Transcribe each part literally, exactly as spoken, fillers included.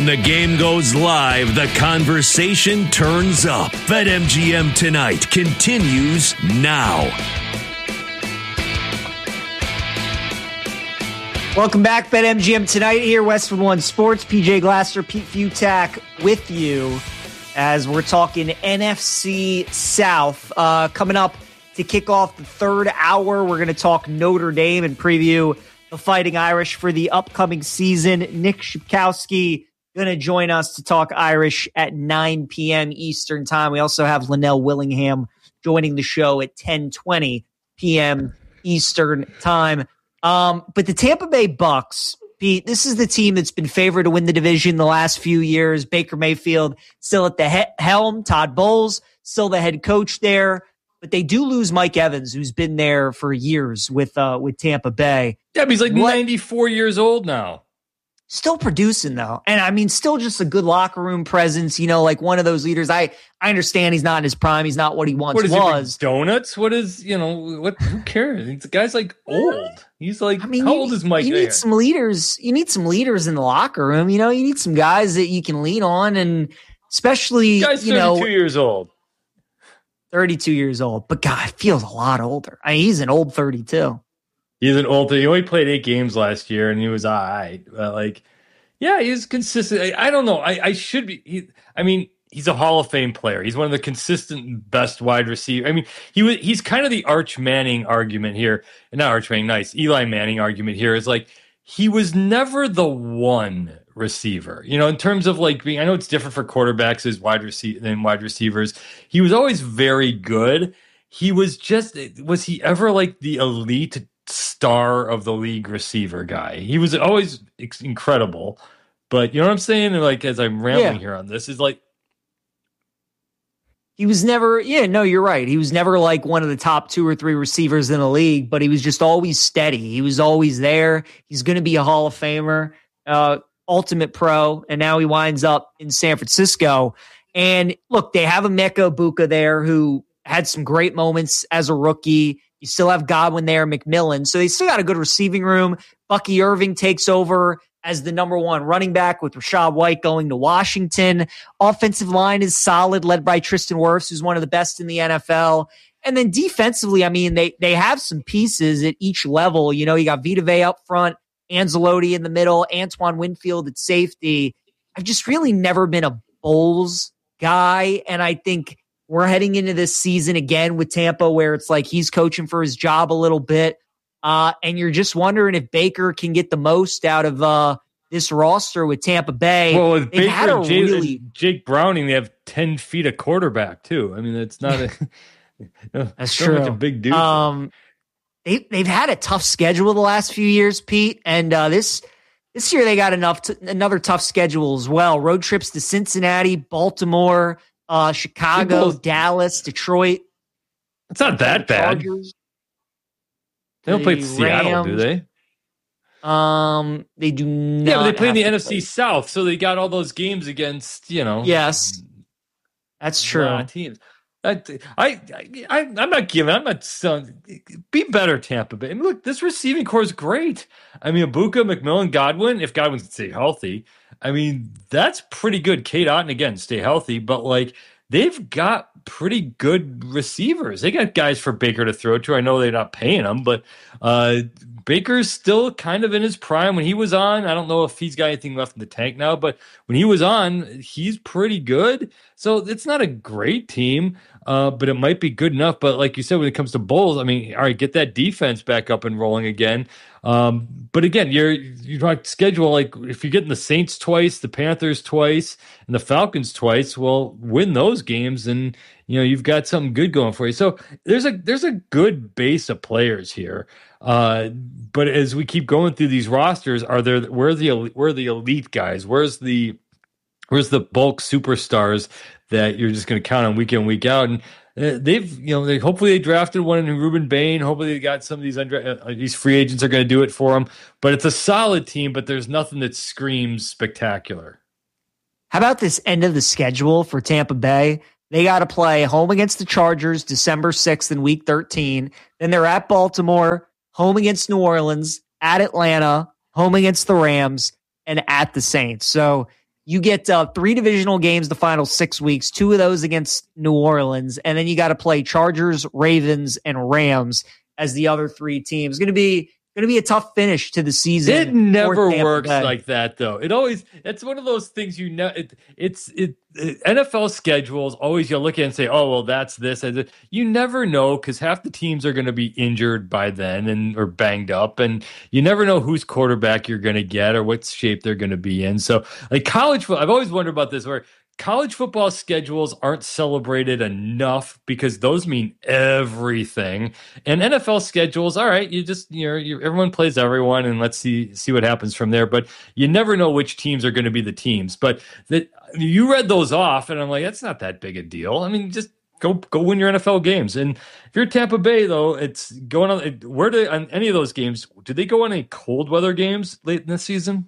The game goes live. The conversation turns up. BetMGM Tonight continues now. Welcome back, BetMGM Tonight here, Westwood One Sports. P J Glasser, Pete Futak with you as we're talking N F C South. Uh, coming up to kick off the third hour, we're going to talk Notre Dame and preview the Fighting Irish for the upcoming season. Nick Shipkowski going to join us to talk Irish at nine p.m. Eastern time. We also have Linnell Willingham joining the show at ten twenty p.m. Eastern time. Um, but the Tampa Bay Bucks, Pete, this is the team that's been favored to win the division the last few years. Baker Mayfield still at the he- helm. Todd Bowles still the head coach there. But they do lose Mike Evans, who's been there for years with uh, with Tampa Bay. Yeah, but he's like what? ninety-four years old now. Still producing, though. And I mean, still just a good locker room presence, you know, like one of those leaders. I, I understand he's not in his prime. He's not what he once what is was. It, donuts? What is, you know, what? Who cares? The guy's like old. He's like, I mean, how you, old is Mike? You need there? some leaders. You need some leaders in the locker room. You know, you need some guys that you can lean on. And especially, the guy's you know, thirty-two years old. thirty-two years old. But God, feels a lot older. I mean, he's an old thirty-two. He's an old, he only played eight games last year and he was all right. But like, yeah, he's consistent. I, I don't know. I, I should be. He, I mean, he's a Hall of Fame player. He's one of the consistent best wide receivers. I mean, he was. He's kind of the Arch Manning argument here. Not Arch Manning, nice. Eli Manning argument here is like he was never the one receiver. You know, in terms of like being. I know it's different for quarterbacks as wide receiver than wide receivers. He was always very good. He was just. Was he ever like the elite star of the league receiver guy? He was always incredible, but you know what I'm saying? Like, as I'm rambling yeah. here on this, is like he was never, yeah, no, you're right. He was never like one of the top two or three receivers in the league, but he was just always steady. He was always there. He's going to be a Hall of Famer, uh, ultimate pro, and now he winds up in San Francisco. And look, they have Emeka Egbuka there who had some great moments as a rookie. You still have Godwin there, McMillan. So they still got a good receiving room. Bucky Irving takes over as the number one running back with Rachaad White going to Washington. Offensive line is solid, led by Tristan Wirfs, who's one of the best in the N F L. And then defensively, I mean, they they have some pieces at each level. You know, you got Vita Vea up front, Anzalotti in the middle, Antoine Winfield at safety. I've just really never been a Bowles guy, and I think we're heading into this season again with Tampa where it's like he's coaching for his job a little bit. Uh, and you're just wondering if Baker can get the most out of uh, this roster with Tampa Bay. Well, with They've Baker had a and Jay, really, Jake Browning, they have ten feet of quarterback, too. I mean, that's not a, that's so true. Much a big dude. Um, they, they've had a tough schedule the last few years, Pete. And uh, this this year they got enough to, another tough schedule as well. Road trips to Cincinnati, Baltimore, Uh, Chicago, Dallas, Detroit. It's not that bad. Chargers, they don't play Seattle, Rams, do they? Um, they do not. Yeah, but they play in the N F C play. South, so they got all those games against, you know. Yes, that's true. Teams. I, I, I, I'm not giving. I'm not selling. Be better, Tampa Bay. I mean, look, this receiving core is great. I mean, Egbuka, McMillan, Godwin. If Godwin can stay healthy, I mean, that's pretty good. Kate Otten again, stay healthy, but like they've got pretty good receivers. They got guys for Baker to throw to. I know they're not paying them, but uh, Baker's still kind of in his prime. When he was on, I don't know if he's got anything left in the tank now, but when he was on, he's pretty good. So it's not a great team, uh, but it might be good enough. But like you said, when it comes to Bulls, I mean, all right, get that defense back up and rolling again. Um, but again, you're you're trying to schedule, like if you're getting the Saints twice, the Panthers twice, and the Falcons twice, well, win those games, and you know you've got something good going for you. So there's a there's a good base of players here. Uh, but as we keep going through these rosters, are there where are the where are the elite guys? Where's the where's the bulk superstars that you're just going to count on week in, week out? And uh, they've, you know, they hopefully they drafted one in Ruben Bain. Hopefully they got some of these undra- uh, these free agents are going to do it for them. But it's a solid team, but there's nothing that screams spectacular. How about this end of the schedule for Tampa Bay? They got to play home against the Chargers December sixth in week thirteen. Then they're at Baltimore, home against New Orleans, at Atlanta, home against the Rams, and at the Saints. So You get uh, three divisional games the final six weeks, two of those against New Orleans, and then you got to play Chargers, Ravens, and Rams as the other three teams. Going to be going to be a tough finish to the season. It never works like that, though. It always it's one of those things you know. It, it's it, it N F L schedules always you look at it and say, oh well, that's this. You never know because half the teams are going to be injured by then and or banged up, and you never know whose quarterback you're going to get or what shape they're going to be in. So, like college football, I've always wondered about this where. College football schedules aren't celebrated enough because those mean everything. And N F L schedules, all right, you just you know you, everyone plays everyone, and let's see see what happens from there. But you never know which teams are going to be the teams. But that you read those off, and I'm like, that's not that big a deal. I mean, just go go win your N F L games. And if you're Tampa Bay, though, it's going on. Where do on any of those games? Do they go on any cold weather games late in the season?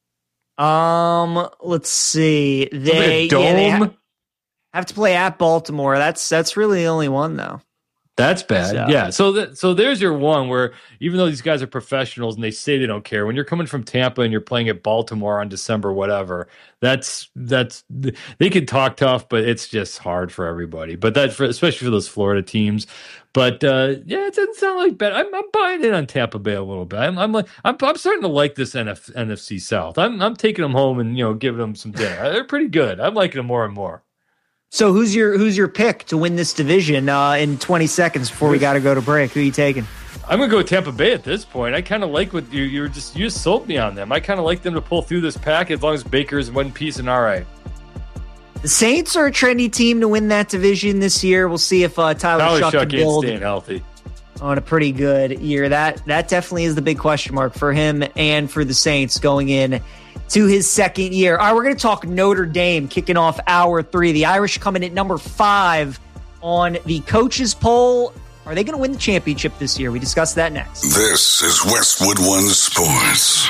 Um, let's see. They, dome? Yeah, they ha- have to play at Baltimore. That's that's really the only one, though. That's bad. So. Yeah. So th- so there's your one where even though these guys are professionals and they say they don't care, when you're coming from Tampa and you're playing at Baltimore on December, whatever, that's that's they can talk tough, but it's just hard for everybody. But that for, especially for those Florida teams. But uh, yeah, it doesn't sound like bad. I'm, I'm buying in on Tampa Bay a little bit. I'm I'm like I'm, I'm starting to like this N F, N F C South. I'm I'm taking them home and you know giving them some dinner. They're pretty good. I'm liking them more and more. So who's your who's your pick to win this division uh, in twenty seconds before we got to go to break? Who are you taking? I'm gonna go with Tampa Bay at this point. I kind of like what you you were just you just sold me on them. I kind of like them to pull through this pack as long as Baker's in one piece and all right. The Saints are a trendy team to win that division this year. We'll see if uh, Tyler, Tyler Shuck Shuck can build staying healthy on a pretty good year. That that definitely is the big question mark for him and for the Saints going in to his second year. All right, we're going to talk Notre Dame kicking off hour three. The Irish coming at number five on the coaches poll. Are they going to win the championship this year? We discuss that next. This is Westwood One Sports.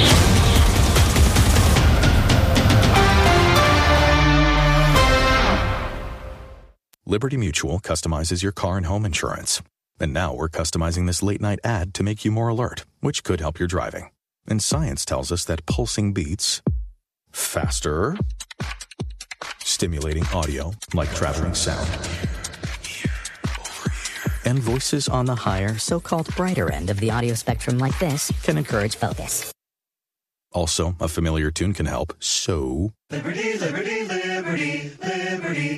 Liberty Mutual customizes your car and home insurance. And now we're customizing this late-night ad to make you more alert, which could help your driving. And science tells us that pulsing beats faster, stimulating audio like traveling sound, and voices on the higher, so-called brighter end of the audio spectrum like this can encourage focus. Also, a familiar tune can help, so... Liberty, liberty, liberty, liberty.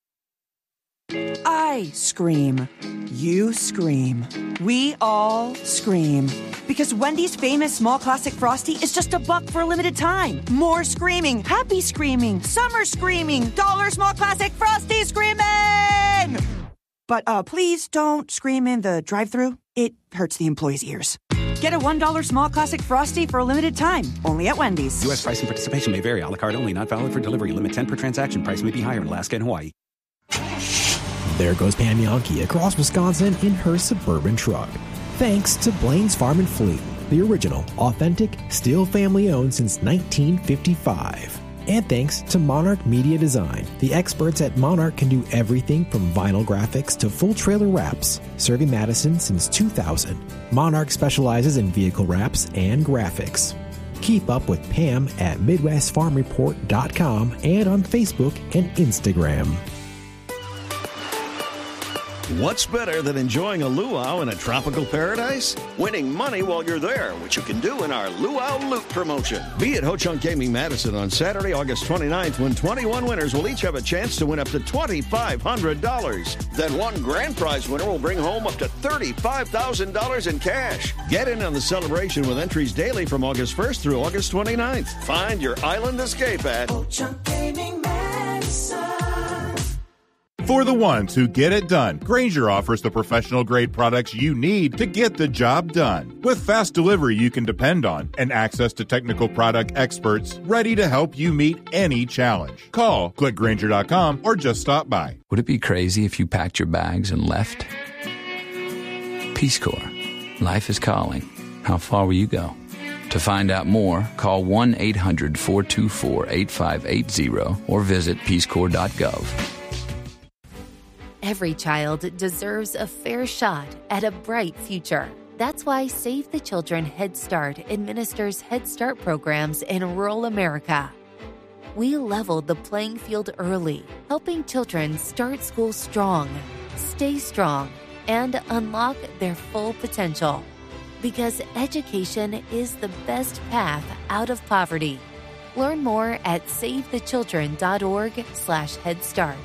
I scream. You scream. We all scream. Because Wendy's famous small classic Frosty is just a buck for a limited time. More screaming, happy screaming, summer screaming, dollar small classic Frosty screaming! But uh, please don't scream in the drive-thru. It hurts the employees' ears. Get a one dollar small classic Frosty for a limited time. Only at Wendy's. U S price and participation may vary. A la carte only. Not valid for delivery. Limit ten per transaction. Price may be higher in Alaska and Hawaii. There goes Pam Yankee across Wisconsin in her Suburban truck. Thanks to Blaine's Farm and Fleet, the original, authentic, still family-owned since nineteen fifty-five. And thanks to Monarch Media Design. The experts at Monarch can do everything from vinyl graphics to full trailer wraps. Serving Madison since two thousand. Monarch specializes in vehicle wraps and graphics. Keep up with Pam at Midwest Farm Report dot com and on Facebook and Instagram. What's better than enjoying a luau in a tropical paradise? Winning money while you're there, which you can do in our Luau Loot promotion. Be at Ho Chunk Gaming Madison on Saturday, August twenty-ninth, when twenty-one winners will each have a chance to win up to twenty-five hundred dollars. Then one grand prize winner will bring home up to thirty-five thousand dollars in cash. Get in on the celebration with entries daily from August first through August twenty-ninth. Find your island escape at Ho Chunk Gaming Madison. For the ones who get it done, Grainger offers the professional-grade products you need to get the job done. With fast delivery you can depend on and access to technical product experts ready to help you meet any challenge. Call, click Grainger dot com, or just stop by. Would it be crazy if you packed your bags and left? Peace Corps. Life is calling. How far will you go? To find out more, call one eight hundred four two four eight five eight zero or visit peace corps dot gov. Every child deserves a fair shot at a bright future. That's why Save the Children Head Start administers Head Start programs in rural America. we leveled the playing field early, helping children start school strong, stay strong, and unlock their full potential. Because education is the best path out of poverty. Learn more at savethechildren.org slash Head Start.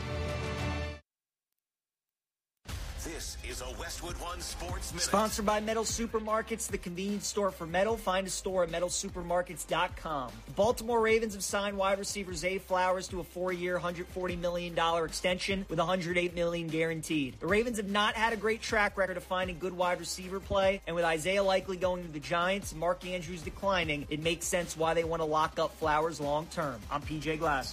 This is a Westwood One Sports Minute. Sponsored by Metal Supermarkets, the convenience store for metal. Find a store at metal supermarkets dot com. The Baltimore Ravens have signed wide receiver Zay Flowers to a four-year, one hundred forty million dollars extension with one hundred eight million dollars guaranteed. The Ravens have not had a great track record of finding good wide receiver play, and with Isaiah likely going to the Giants and Mark Andrews declining, it makes sense why they want to lock up Flowers long term. I'm P J Glasser.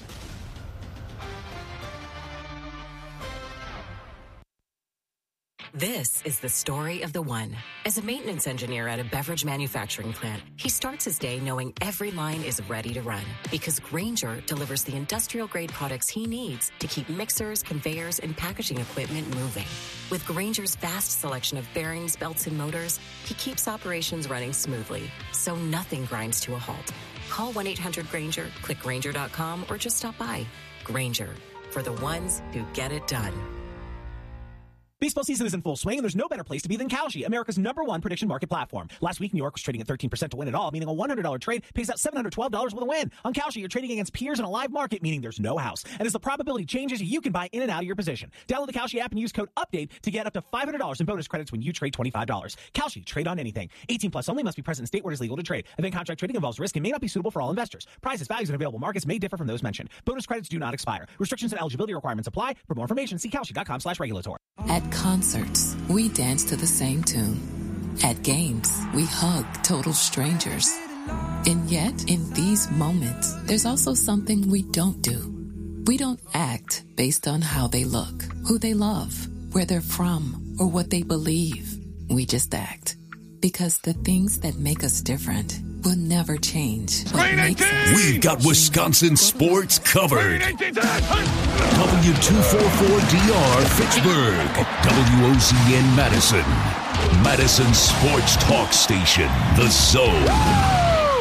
This is the story of the one. As a maintenance engineer at a beverage manufacturing plant, he starts his day knowing every line is ready to run because Grainger delivers the industrial-grade products he needs to keep mixers, conveyors, and packaging equipment moving. With Grainger's vast selection of bearings, belts, and motors, he keeps operations running smoothly, so nothing grinds to a halt. Call one eight hundred Grainger, click Grainger dot com, or just stop by. Grainger, for the ones who get it done. Baseball season is in full swing, and there's no better place to be than Kalshi, America's number one prediction market platform. Last week, New York was trading at thirteen percent to win it all, meaning a one hundred dollars trade pays out seven hundred twelve dollars with a win. On Kalshi, you're trading against peers in a live market, meaning there's no house. And as the probability changes, you can buy in and out of your position. Download the Kalshi app and use code UPDATE to get up to five hundred dollars in bonus credits when you trade twenty-five dollars. Kalshi, trade on anything. eighteen plus only, must be present in state where it is legal to trade. Event contract trading involves risk and may not be suitable for all investors. Prices, values, and available markets may differ from those mentioned. Bonus credits do not expire. Restrictions and eligibility requirements apply. For more information, see Kalshi dot com slash regulatory. At concerts, we dance to the same tune. At games, we hug total strangers. And yet, in these moments, there's also something we don't do. We don't act based on how they look, who they love, where they're from, or what they believe. We just act. Because the things that make us different will never change. We've got Wisconsin sports covered. W two forty-four D R Fitchburg, W O Z N Madison, Madison Sports Talk Station, The Zone.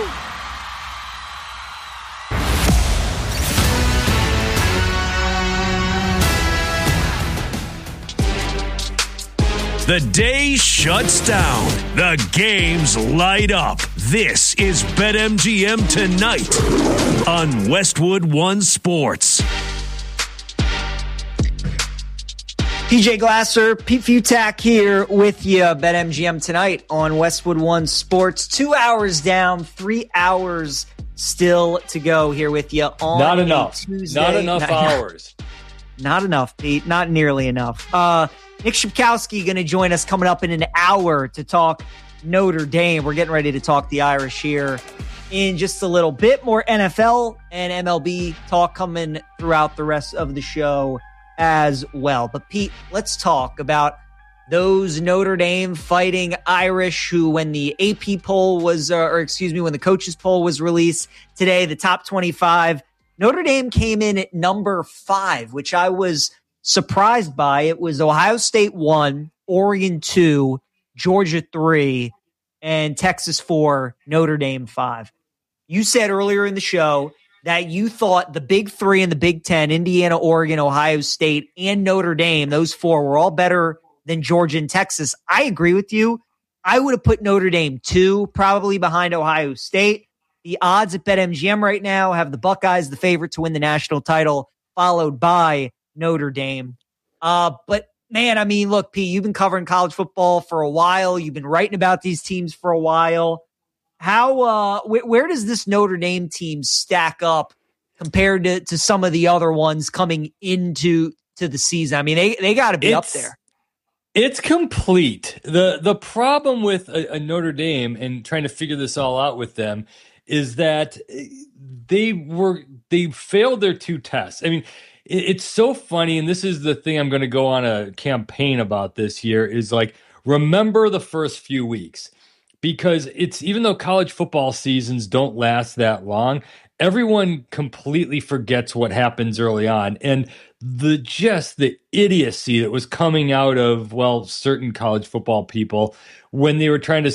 The day shuts down. The games light up. This is BetMGM Tonight on Westwood One Sports. P J Glasser, Pete Futak here with you. BetMGM Tonight on Westwood One Sports. Two hours down, three hours still to go here with you on Not enough. Tuesday. Not enough not, hours. Not enough, Pete. Not nearly enough. Uh, Nick Shipkowski going to join us coming up in an hour to talk Notre Dame. We're getting ready to talk the Irish here in just a little bit. More N F L and M L B talk coming throughout the rest of the show as well. But Pete, let's talk about those Notre Dame Fighting Irish who, when the A P poll was, uh, or excuse me, when the coaches poll was released today, the top twenty-five, Notre Dame came in at number five, which I was surprised by. It was Ohio State one, Oregon two, Georgia three, and Texas four, Notre Dame five. You said earlier in the show that you thought the big three in the Big Ten, Indiana, Oregon, Ohio State, and Notre Dame, those four were all better than Georgia and Texas. I agree with you. I would have put Notre Dame two, probably behind Ohio State. The odds at BetMGM right now have the Buckeyes the favorite to win the national title, followed by Notre Dame. Uh, but man, I mean, look, Pete, you've been covering college football for a while. You've been writing about these teams for a while. How, uh, wh- where does this Notre Dame team stack up compared to, to some of the other ones coming into to the season? I mean, they, they got to be it's, up there. It's complete. The, the problem with a, a Notre Dame and trying to figure this all out with them is that they were, they failed their two tests. I mean, it's so funny, and this is the thing I'm going to go on a campaign about this year, is like, remember the first few weeks. Because it's, even though college football seasons don't last that long, everyone completely forgets what happens early on. And the just the idiocy that was coming out of, well, certain college football people when they were trying to